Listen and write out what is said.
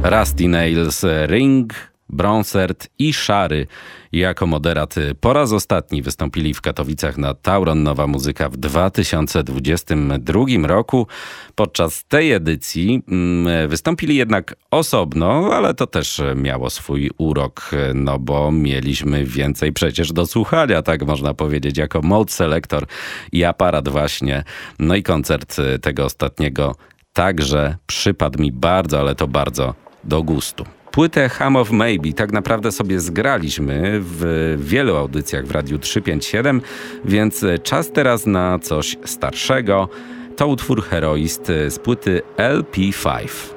Rusty Nails, Ring, Bronsert i Szary jako moderat po raz ostatni wystąpili w Katowicach na Tauron Nowa Muzyka w 2022 roku. Podczas tej edycji wystąpili jednak osobno, ale to też miało swój urok, no bo mieliśmy więcej przecież do słuchania, tak można powiedzieć, jako Mode Selector i aparat właśnie. No i koncert tego ostatniego także przypadł mi bardzo, ale to bardzo do gustu. Płytę Hum of Maybe tak naprawdę sobie zgraliśmy w wielu audycjach w Radiu 357, więc czas teraz na coś starszego. To utwór Heroist z płyty LP5.